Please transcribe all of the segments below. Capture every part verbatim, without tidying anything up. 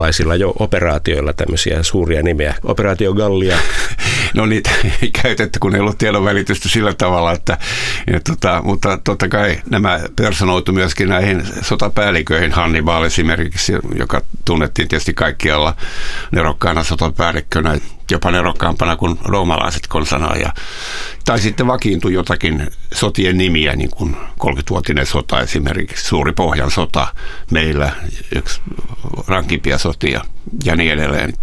Laisilla jo operaatioilla tämmöisiä suuria nimiä. Operaatio Gallia. No niitä ei käytetty, kun ei ollut tiedonvälitystä sillä tavalla, että, ja tota, mutta totta kai nämä personoitu myöskin näihin sotapäälliköihin. Hannibal esimerkiksi, joka tunnettiin tietysti kaikkialla nerokkaana sotapäällikkönä, jopa nerokkaampana kuin roomalaiset konsanaan. Ja, tai sitten vakiintui jotakin sotien nimiä, niin kuin kolmekymmentävuotinen sota esimerkiksi, Suuri Pohjan sota meillä, yksi rankimpia sotia ja niin edelleen.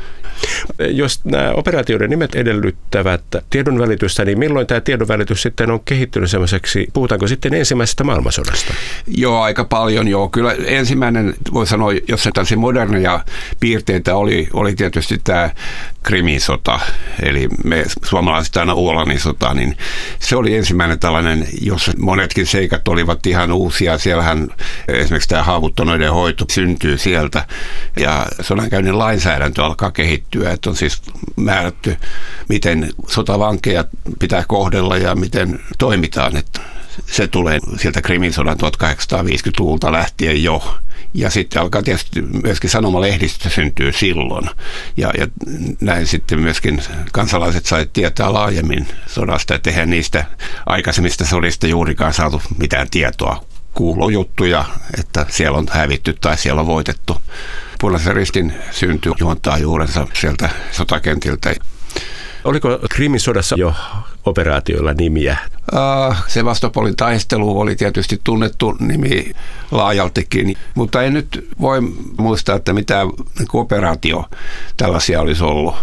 Jos nämä operaatioiden nimet edellyttävät tiedonvälitystä, niin milloin tämä tiedonvälitys sitten on kehittynyt semmoiseksi, puhutaanko sitten ensimmäisestä maailmansodasta? Joo, aika paljon joo. Kyllä ensimmäinen, voi sanoa, jos se tällaisia moderneja piirteitä oli, oli tietysti tämä Krimin sota, eli me suomalaiset aina Uolanin sota, niin se oli ensimmäinen tällainen, jossa monetkin seikat olivat ihan uusia. Siellähän esimerkiksi tämä haavoittuneiden hoito syntyy sieltä, ja sodankäynnin lainsäädäntö alkaa kehittyä, että on siis määrätty, miten sotavankeja pitää kohdella ja miten toimitaan, että se tulee sieltä Krimin sodan tuhatkahdeksansataaviisikymmentäluvulta lähtien jo. Ja sitten alkaa tietysti myöskin sanomalehdistö syntyy silloin. Ja, ja näin sitten myöskin kansalaiset saivat tietää laajemmin sodasta, että eihän niistä aikaisemmista sodista juurikaan saatu mitään tietoa. Kuuluu juttuja, että siellä on hävitty tai siellä on voitettu. Punaisen ristin synty juontaa juurensa sieltä sotakentiltä. Oliko Krimin sodassa jo operaatioilla nimiä? Uh, Sevastopolin taistelu oli tietysti tunnettu nimi laajaltikin, mutta en nyt voi muistaa, että mitään operaatio tällaisia olisi ollut.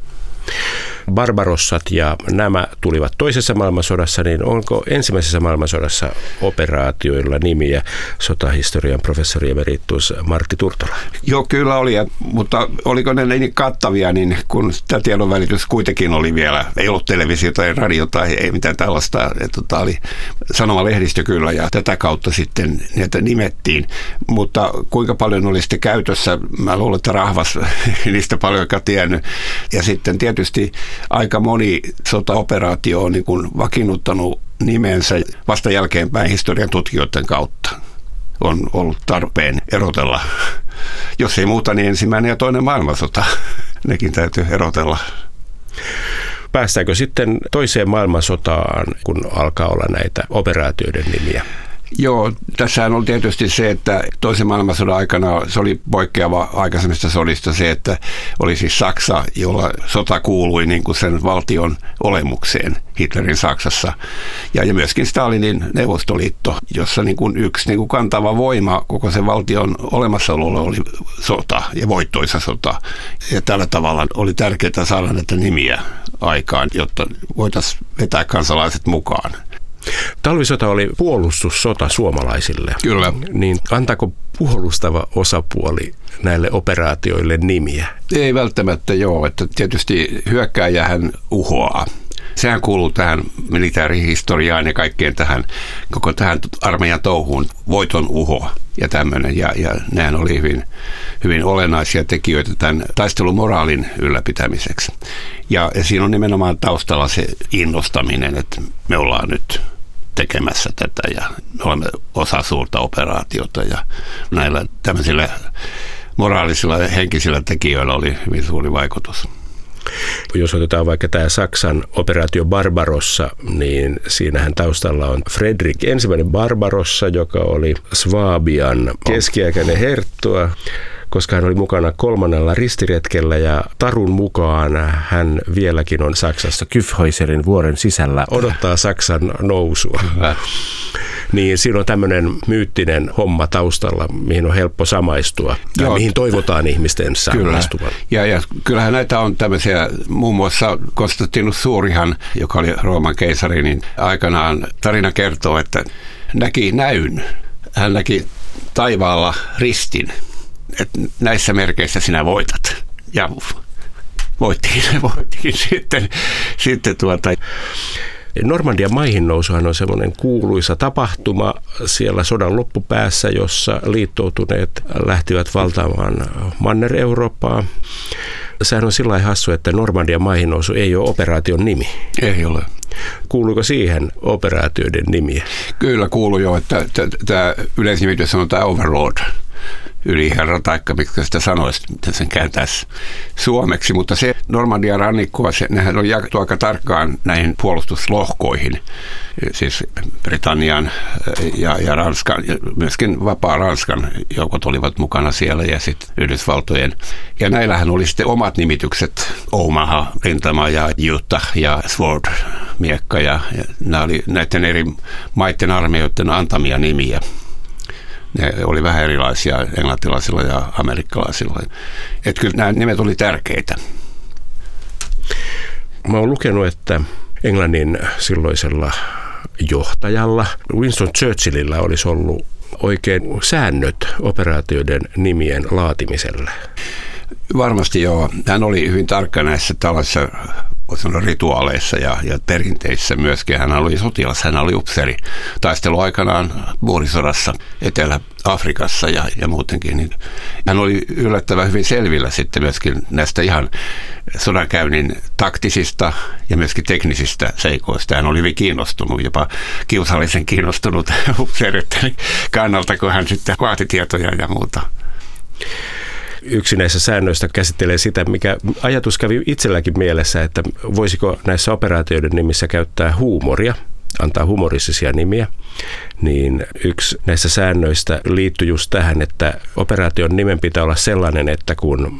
Barbarossat ja nämä tulivat toisessa maailmansodassa, niin onko ensimmäisessä maailmansodassa operaatioilla nimiä? Sotahistorian professori emeritus Martti Turtola. Joo, kyllä oli, mutta oliko ne niin kattavia, niin kun tämä tiedonvälitys kuitenkin oli vielä, ei ollut televisiota, ei radiota, ei mitään tällaista, että oli sanomalehdistö kyllä, ja tätä kautta sitten niitä nimettiin, mutta kuinka paljon oli sitten käytössä, mä luulen, että rahvas niistä paljon eikä tiennyt, ja sitten tietysti aika moni sotaoperaatio on niin kuin vakiinnuttanut nimensä vasta jälkeenpäin historian tutkijoiden kautta. On ollut tarpeen erotella. Jos ei muuta, niin ensimmäinen ja toinen maailmansota. Nekin täytyy erotella. Päästäänkö sitten toiseen maailmansotaan, kun alkaa olla näitä operaatioiden nimiä? Joo, tässähän on tietysti se, että toisen maailmansodan aikana se oli poikkeava aikaisemmista sodista se, että oli siis Saksa, jolla sota kuului niin kuin sen valtion olemukseen Hitlerin Saksassa. Ja, ja myöskin Stalinin Neuvostoliitto, jossa niin kuin yksi niin kuin kantava voima koko sen valtion olemassaololla oli sota ja voittoisa sota. Ja tällä tavalla oli tärkeää saada näitä nimiä aikaan, jotta voitaisiin vetää kansalaiset mukaan. Talvisota oli puolustussota suomalaisille. Kyllä. Niin antaako puolustava osapuoli näille operaatioille nimiä? Ei välttämättä joo, että tietysti hyökkääjähän uhoaa. Sehän kuuluu tähän militaarihistoriaan ja kaikkeen tähän, koko tähän armeijan touhuun, voiton uho ja tämmöinen. Ja, ja nämähän oli hyvin, hyvin olennaisia tekijöitä tämän taistelumoraalin ylläpitämiseksi. Ja, ja siinä on nimenomaan taustalla se innostaminen, että me ollaan nyt tekemässä tätä ja me olemme osa suurta operaatiota ja näillä tämmöisillä moraalisilla ja henkisillä tekijöillä oli hyvin suuri vaikutus. Jos otetaan vaikka tämä Saksan operaatio Barbarossa, niin siinähän taustalla on Fredrik ensimmäinen Barbarossa, joka oli Swabian keskiaikainen herttua, koska hän oli mukana kolmannella ristiretkellä ja tarun mukaan hän vieläkin on Saksassa Kyffhäuserin vuoren sisällä, odottaa Saksan nousua. Hyvä. Niin siinä on tämmöinen myyttinen homma taustalla, mihin on helppo samaistua ja Joo, mihin toivotaan ihmisten samaistuvan. Ja, ja kyllähän näitä on tämmöisiä, muun muassa Konstantinus Suurihan, joka oli Rooman keisari, niin aikanaan tarina kertoo, että näki näyn. Hän näki taivaalla ristin, että näissä merkeissä sinä voitat. Ja voittiin, voittiin sitten, sitten tuota... Normandian maihinnousuhan on semmoinen kuuluisa tapahtuma siellä sodan loppupäässä, jossa liittoutuneet lähtivät valtaamaan Manner-Eurooppaa. Sehän on sillä lailla hassu, että Normandian maihinnousu ei ole operaation nimi. Ei ole. Kuuluuko siihen operaatioiden nimiä? Kyllä kuuluu jo, että tämä yleisnimitys on tämä Overlord. yliherra, taikka mitkä sitä sanoisi, miten sen kääntäisi suomeksi. Mutta se Normandian rannikkoa, se, nehän on jaettu aika tarkkaan näihin puolustuslohkoihin, siis Britannian ja, ja Ranskan, ja myöskin vapaa Ranskan joukot olivat mukana siellä ja sitten Yhdysvaltojen. Ja näillähän oli sitten omat nimitykset, Omaha, rintama ja Utah ja Sword, miekka, ja, ja nämä oli näiden eri maiden armeijoiden antamia nimiä. Ne oli vähän erilaisia englantilaisilla ja amerikkalaisilla. Että kyllä nämä nimet oli tärkeitä. Mä oon lukenut, että Englannin silloisella johtajalla Winston Churchillillä olisi ollut oikein säännöt operaatioiden nimien laatimiselle. Varmasti joo. Hän oli hyvin tarkka näissä tällaisissa rituaaleissa ja, ja perinteissä myöskin. Hän oli sotilas, hän oli upseeri taistelu aikanaan vuorisodassa Etelä-Afrikassa ja, ja muutenkin. Niin hän oli yllättävän hyvin selvillä sitten myöskin näistä ihan sodankäynnin taktisista ja myöskin teknisistä seikoista. Hän oli hyvin kiinnostunut, jopa kiusallisen kiinnostunut upseereiden kannalta, kun hän sitten vaati tietoja ja muuta. Yksi näissä säännöistä käsittelee sitä, mikä ajatus kävi itselläkin mielessä, että voisiko näissä operaatioiden nimissä käyttää huumoria, antaa humoristisia nimiä. Niin yksi näissä säännöistä liittyy just tähän, että operaation nimen pitää olla sellainen, että kun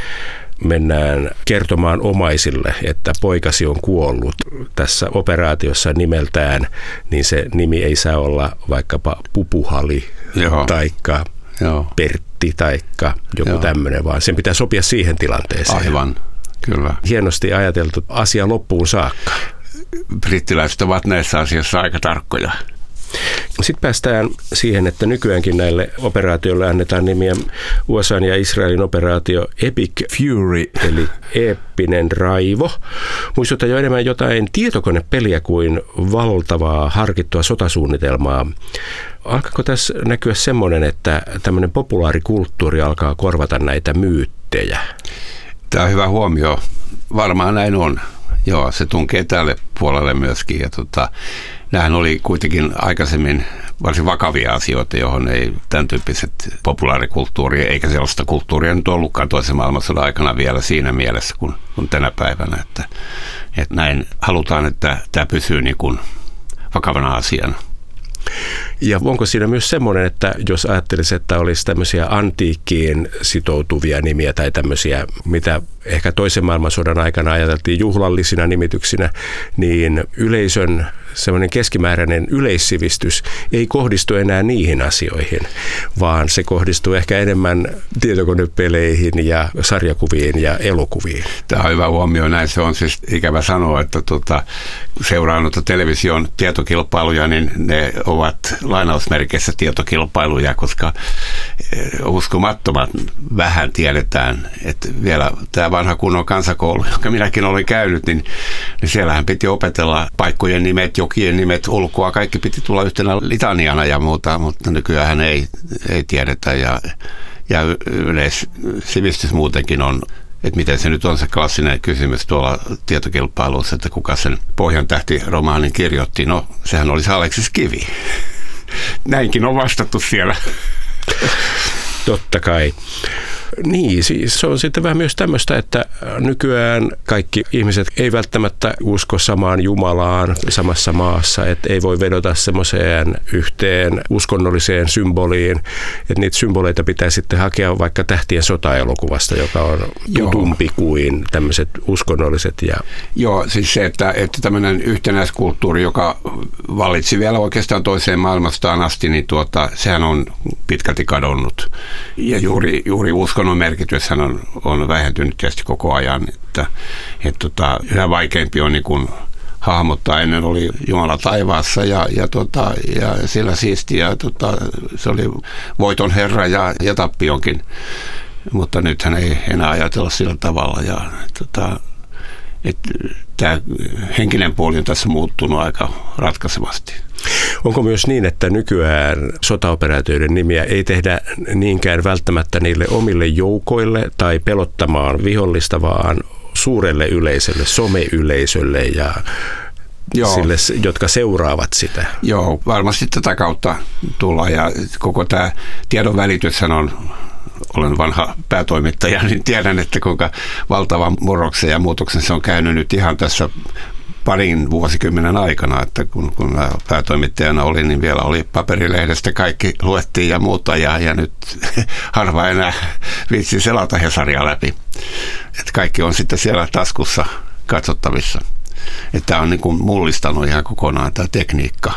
mennään kertomaan omaisille, että poikasi on kuollut tässä operaatiossa nimeltään, niin se nimi ei saa olla vaikkapa Pupuhali taikka Joo. Pertti taikka joku tämmöinen, vaan sen pitää sopia siihen tilanteeseen. Aivan, kyllä. Hienosti ajateltu asia loppuun saakka. Brittiläiset ovat näissä asioissa aika tarkkoja. Sitten päästään siihen, että nykyäänkin näille operaatioille annetaan nimiä. U S A ja Israelin operaatio Epic Fury, eli eeppinen raivo. Muistuttaa jo enemmän jotain tietokonepeliä kuin valtavaa harkittua sotasuunnitelmaa. Alkaako tässä näkyä semmoinen, että tämmöinen populaarikulttuuri alkaa korvata näitä myyttejä? Tämä on hyvä huomio. Varmaan näin on. Joo, se tunkee tälle puolelle myöskin. Ja tota, nämähän oli kuitenkin aikaisemmin varsin vakavia asioita, johon ei tämän tyyppiset populaarikulttuuri, eikä sellaista kulttuuria nyt ollutkaan toisen maailmansodan aikana vielä siinä mielessä kuin, kuin tänä päivänä. Että, että näin halutaan, että tämä pysyy niin kuin vakavana asiana. Ja onko siinä myös semmoinen, että jos ajattelisi, että olisi tämmöisiä antiikkiin sitoutuvia nimiä tai tämmöisiä, mitä ehkä toisen maailmansodan aikana ajateltiin juhlallisina nimityksinä, niin yleisön semmoinen keskimääräinen yleissivistys ei kohdistu enää niihin asioihin, vaan se kohdistuu ehkä enemmän tietokonepeleihin ja sarjakuviin ja elokuviin. Tämä on hyvä huomio. Näin se on siis ikävä sanoa, että tuota, seuraannutta television tietokilpailuja, niin ne ovat lainausmerkeissä tietokilpailuja, koska uskomattomat vähän tiedetään, että vielä tämä vanha kunnon kansakoulu, jonka minäkin olin käynyt, niin, niin siellähän piti opetella paikkojen nimet, jokien nimet, ulkoa, kaikki piti tulla yhtenä litaniana ja muuta, mutta nykyään ei, ei tiedetä ja, ja yleissivistys muutenkin on, että miten se nyt on se klassinen kysymys tuolla tietokilpailussa, että kuka sen Pohjan tähti-romaanin kirjoitti. No, sehän olisi Aleksis Kivi. Näinkin on vastattu siellä. Totta kai. Niin, siis se on sitten vähän myös tämmöistä, että nykyään kaikki ihmiset ei välttämättä usko samaan Jumalaan samassa maassa, että ei voi vedota semmoiseen yhteen uskonnolliseen symboliin, että niitä symboleita pitää sitten hakea vaikka Tähtien sota-elokuvasta, joka on tutumpi kuin tämmöiset uskonnolliset. Ja Joo, siis se, että, että tämmöinen yhtenäiskulttuuri, joka vallitsi vielä oikeastaan toiseen maailmastaan asti, niin tuota, sehän on pitkälti kadonnut. Ja juuri, juuri uskonnon merkityshän on, on vähentynyt tietysti koko ajan, että, että tota, yhä vaikeampi on niin kuin hahmottaa. Ennen oli Jumala taivaassa ja, ja, tota, ja sillä siisti ja tota, se oli voiton herra ja, ja tappionkin, mutta nythän ei enää ajatella sillä tavalla ja tota, että tämä henkinen puoli on tässä muuttunut aika ratkaisevasti. Onko myös niin, että nykyään sotaoperaatioiden nimiä ei tehdä niinkään välttämättä niille omille joukoille tai pelottamaan vihollista, vaan suurelle yleisölle, someyleisölle ja Joo. sille, jotka seuraavat sitä? Joo, varmasti tätä kautta tullaan ja koko tämä tiedon välityshän on olen vanha päätoimittaja, niin tiedän, että kuinka valtavan murroksen ja muutoksen se on käynyt nyt ihan tässä parin vuosikymmenen aikana, että kun, kun päätoimittajana oli, niin vielä oli paperilehdestä kaikki luettiin ja muuta, ja, ja nyt harva enää viitsi selata Hesaria läpi. Että kaikki on sitten siellä taskussa katsottavissa. Että tämä on niin kuin mullistanut ihan kokonaan tämä tekniikka.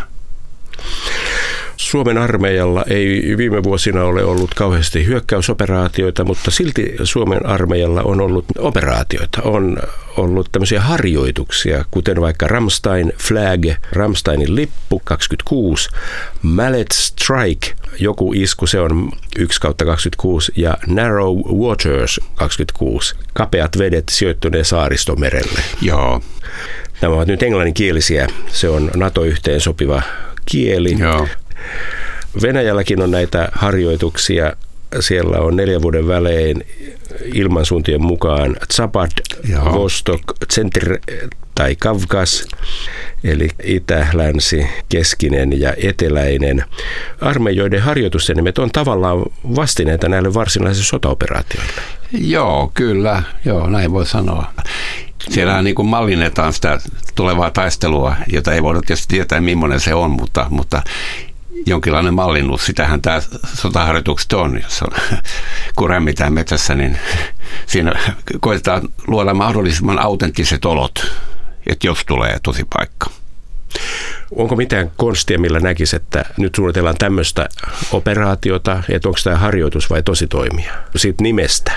Suomen armeijalla ei viime vuosina ole ollut kauheasti hyökkäysoperaatioita, mutta silti Suomen armeijalla on ollut operaatioita. On ollut tämmöisiä harjoituksia, kuten vaikka Ramstein Flag, Ramsteinin lippu kaksikymmentäkuusi, Mallet Strike, joku isku, se on yksi kautta kaksikymmentäkuusi, ja Narrow Waters kaksikymmentäkuusi, kapeat vedet sijoittuneen saaristomerelle. Joo. Nämä ovat nyt englanninkielisiä, se on NATO-yhteen sopiva kieli. Joo. Venäjälläkin on näitä harjoituksia. Siellä on neljän vuoden välein ilmansuuntien mukaan Zapad, Joo. Vostok, Centr tai Kavkas, eli itä, länsi, keskinen ja eteläinen. Armeijoiden harjoitusten nimet on tavallaan vastineita näille varsinaisille sotaoperaatioille. Joo, kyllä. Joo, näin voi sanoa. Siellä niin kuin mallinnetaan sitä tulevaa taistelua, jota ei voida tietysti tietää, millainen se on, mutta, mutta jonkinlainen mallinnus, sitähän tämä sotaharjoitukset on, jos on, kun rämmitään metsässä, niin siinä koetetaan luoda mahdollisimman autenttiset olot, että jos tulee tosipaikka. Onko mitään konstia, millä näkisi, että nyt suunnitellaan tämmöistä operaatiota, että onko tämä harjoitus vai tositoimia? Siitä nimestä.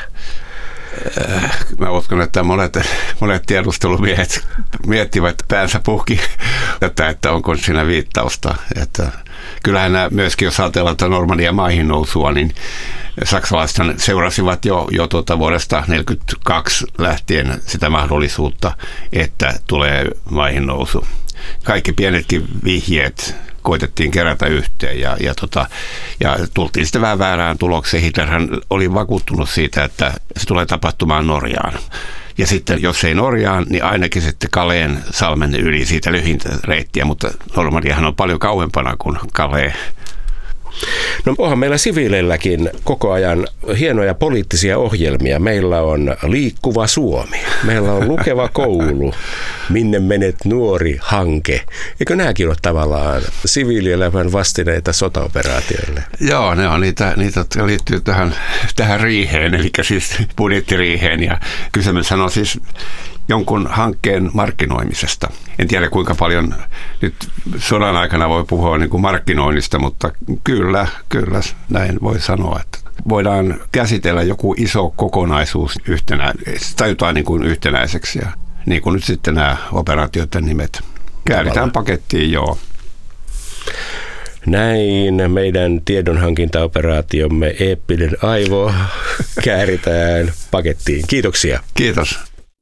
Mä uskon, että monet, monet tiedustelumiehet miettivät päänsä puhki tätä, että onko siinä viittausta. Että kyllähän nämä myöskin, jos ajatellaan tätä Normandian maihin nousua, niin saksalaiset seurasivat jo, jo tuota vuodesta tuhatyhdeksänsataaneljäkymmentäkaksi lähtien sitä mahdollisuutta, että tulee maihin nousu. Kaikki pienetkin vihjeet koitettiin kerätä yhteen ja, ja, tota, ja tultiin sitten vähän väärään tulokseen. Hitlerhän oli vakuuttunut siitä, että se tulee tapahtumaan Norjaan. Ja sitten jos ei Norjaan, niin ainakin sitten Kaleen salmen yli siitä lyhintä reittiä, mutta Normandiahan on paljon kauempana kuin Kalee. No onhan meillä siviileilläkin koko ajan hienoja poliittisia ohjelmia. Meillä on Liikkuva Suomi, meillä on Lukeva koulu, Minne menet nuori -hanke. Eikö nämäkin ole tavallaan siviilielämän vastineita sotaoperaatioille? Joo, ne on niitä, niitä jotka liittyy tähän, tähän riiheen, eli siis budjettiriiheen. Ja kysymys on siis jonkun hankkeen markkinoimisesta. En tiedä, kuinka paljon nyt sodan aikana voi puhua niin kuin markkinoinnista, mutta kyllä, kyllä näin voi sanoa, että voidaan käsitellä joku iso kokonaisuus yhtenä, tajutaan niin kuin yhtenäiseksi ja niin kuin nyt sitten nämä operaatioiden nimet. Kääritään pakettiin, joo. Näin meidän tiedonhankintaoperaatiomme eeppinen aivo kääritään pakettiin. Kiitoksia. Kiitos.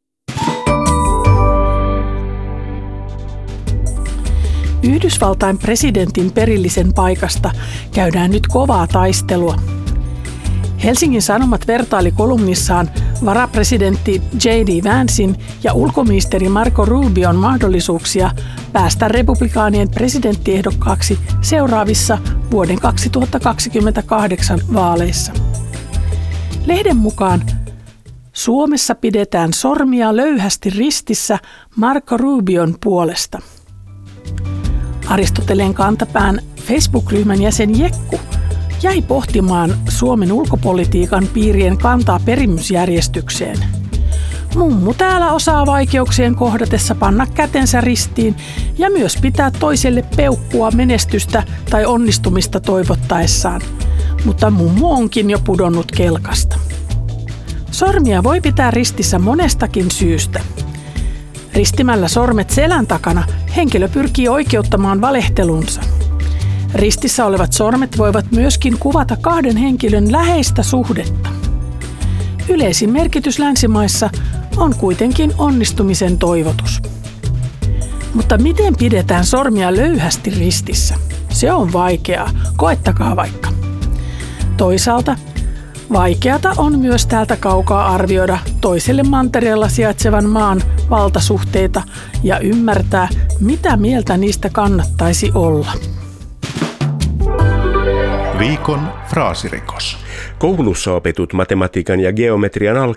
Yhdysvaltain presidentin perillisen paikasta käydään nyt kovaa taistelua. Helsingin Sanomat vertaili kolumnissaan varapresidentti J D Vancein ja ulkoministeri Marco Rubion mahdollisuuksia päästä republikaanien presidenttiehdokkaaksi seuraavissa vuoden kaksituhattakaksikymmentäkahdeksan vaaleissa. Lehden mukaan Suomessa pidetään sormia löyhästi ristissä Marco Rubion puolesta. Aristoteleen kantapään Facebook-ryhmän jäsen Jekku jäi pohtimaan Suomen ulkopolitiikan piirien kantaa perimysjärjestykseen. Mummu täällä osaa vaikeuksien kohdatessa panna kätensä ristiin ja myös pitää toiselle peukkua menestystä tai onnistumista toivottaessaan, mutta mummu onkin jo pudonnut kelkasta. Sormia voi pitää ristissä monestakin syystä. Ristimällä sormet selän takana henkilö pyrkii oikeuttamaan valehtelunsa. Ristissä olevat sormet voivat myöskin kuvata kahden henkilön läheistä suhdetta. Yleisin merkitys länsimaissa on kuitenkin onnistumisen toivotus. Mutta miten pidetään sormia löyhästi ristissä? Se on vaikeaa, koettakaa vaikka. Toisaalta vaikeata on myös täältä kaukaa arvioida toiselle mantereella sijaitsevan maan valtasuhteita ja ymmärtää, mitä mieltä niistä kannattaisi olla. Viikon fraasirikos. Koulussa opetut matematiikan ja geometrian